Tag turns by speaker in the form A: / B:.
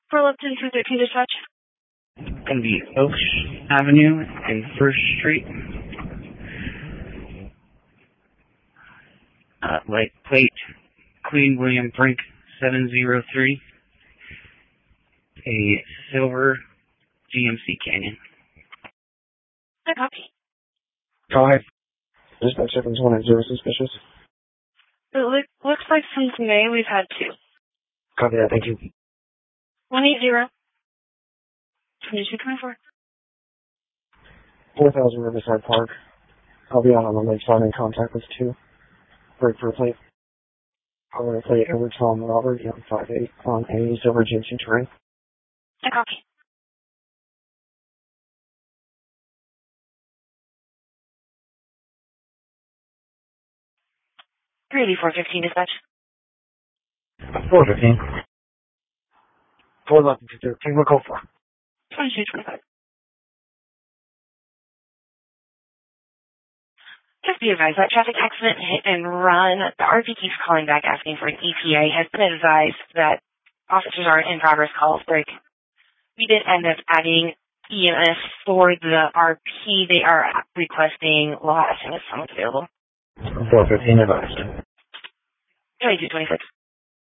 A: For Lipton 213 dispatch.
B: Going to be Oaks Avenue and 1st Street. Light plate, Queen William Brink 703. A silver GMC Canyon.
A: I copy.
C: Go ahead. Dispatch 710 suspicious.
A: It looks like since May we've had 2.
C: Copy that, thank you.
A: 180. 2224.
C: 4000 Riverside Park. I'll be out on the lakeside in contact with 2. Break for a plate. I'm going to play over Tom Robert, young 5'8", on a silver GMC Terrain.
A: I copy. Greeley 415 dispatch.
C: 415. 411 to 13. We'll call for.
A: 2225. Just be advised that traffic accident hit and run. The RP keeps calling back asking for an ETA. Has been advised that officers are in progress calls break. We did end up adding EMS for the RP. They are requesting law as soon as someone's available.
C: 415 advised.
A: 2226.